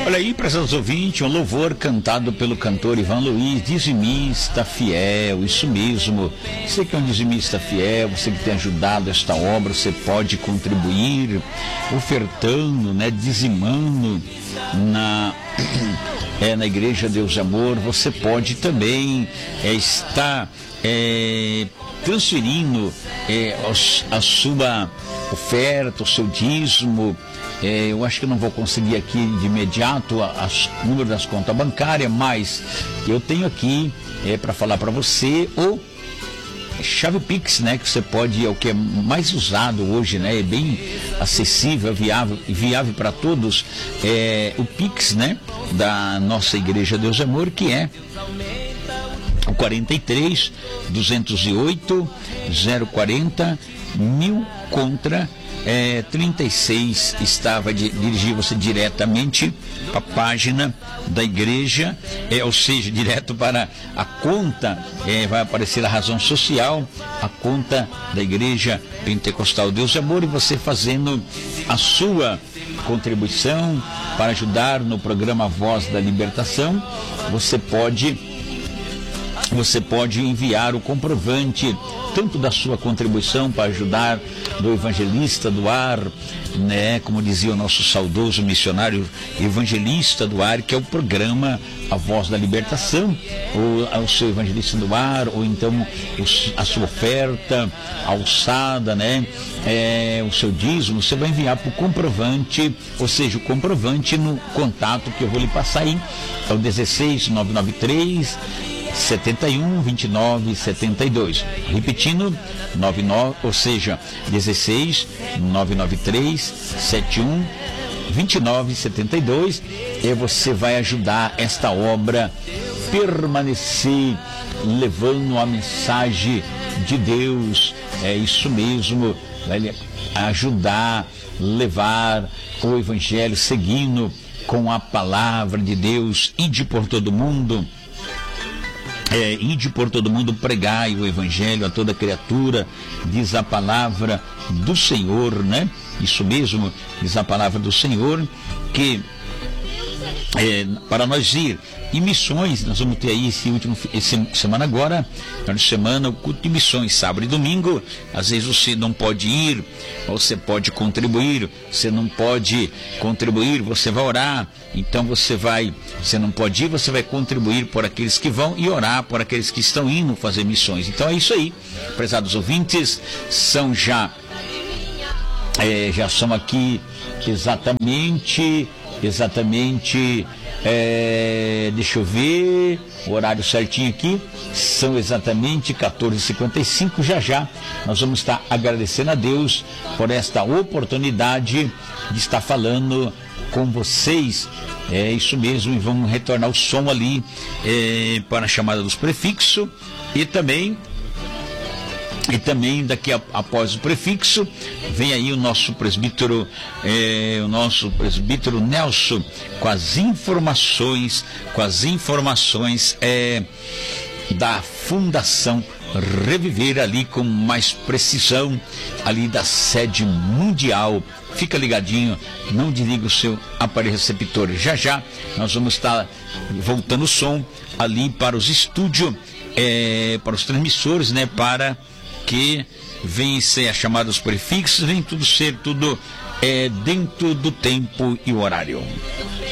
Olha aí, prezados ouvintes, um louvor cantado pelo cantor Ivan Luiz, dizimista fiel, isso mesmo. Você que é um dizimista fiel, você que tem ajudado esta obra, você pode contribuir ofertando, né, dizimando na Igreja Deus Amor. Você pode também estar transferindo a sua oferta, o seu dízimo. Eu acho que não vou conseguir aqui de imediato o número das contas bancárias, mas eu tenho aqui para falar para você o chave Pix, né, que você pode, é o que é mais usado hoje, né, é bem acessível, viável para todos, o Pix, né, da nossa Igreja Deus Amor, que é o 43 208 040 1000 contra 36. Estava dirigir você diretamente para a página da igreja, ou seja, direto para a conta, vai aparecer a razão social, a conta da Igreja Pentecostal Deus Amor, e você fazendo a sua contribuição para ajudar no programa Voz da Libertação. Você pode enviar o comprovante tanto da sua contribuição para ajudar do Evangelista do Ar, né, como dizia o nosso saudoso missionário Evangelista do Ar, que é o programa A Voz da Libertação, ou o seu Evangelista do Ar, ou então a sua oferta, a alçada, né, o seu dízimo. Você vai enviar para o comprovante, ou seja, o comprovante no contato que eu vou lhe passar aí, é o 16993 71 29 72, repetindo, 99, ou seja, 16 993 71 29 72, e você vai ajudar esta obra permanecer levando a mensagem de Deus. É isso mesmo, vai ajudar, levar o Evangelho, seguindo com a palavra de Deus. Ide por todo mundo. Ide por todo mundo, pregai o Evangelho a toda criatura, diz a palavra do Senhor, né? Isso mesmo, diz a palavra do Senhor, que para nós ir em missões, nós vamos ter aí essa semana agora, na semana, o culto de missões, sábado e domingo. Às vezes você não pode ir, você pode contribuir. Você não pode contribuir, você vai orar. Então você não pode ir, você vai contribuir por aqueles que vão e orar por aqueles que estão indo fazer missões. Então é isso aí, prezados ouvintes, já são aqui exatamente, deixa eu ver o horário certinho aqui, são exatamente 14h55. Já nós vamos estar agradecendo a Deus por esta oportunidade de estar falando com vocês. É isso mesmo, e vamos retornar o som ali para a chamada dos prefixos, e também daqui após o prefixo vem aí o nosso presbítero Nelson com as informações da Fundação Reviver, ali com mais precisão, ali da sede mundial. Fica ligadinho, não desliga o seu aparelho receptor. Já nós vamos estar voltando o som ali para os estúdios, para os transmissores, né, para que vem ser a chamada dos prefixos, vem tudo ser dentro do tempo e o horário.